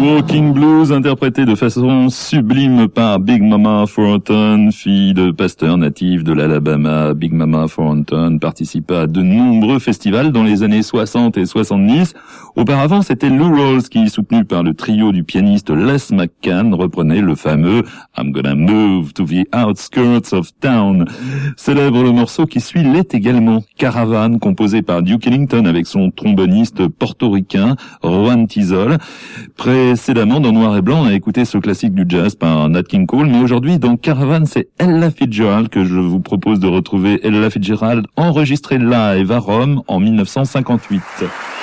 Walking Blues, interprété de façon sublime par Big Mama Thornton, fille de pasteur native de l'Alabama. Big Mama Thornton participa à de nombreux festivals dans les années 60 et 70. Auparavant, c'était Lou Rawls qui, soutenu par le trio du pianiste Les McCann, reprenait le fameux I'm Gonna Move to the Outskirts of Town. Célèbre le morceau qui suit l'est également, Caravan, composé par Duke Ellington avec son tromboniste portoricain Juan Tizol. Précédemment, dans Noir et Blanc, on a écouté ce classique du jazz par Nat King Cole, mais aujourd'hui, dans Caravan, c'est Ella Fitzgerald que je vous propose de retrouver. Ella Fitzgerald enregistrée live à Rome en 1958.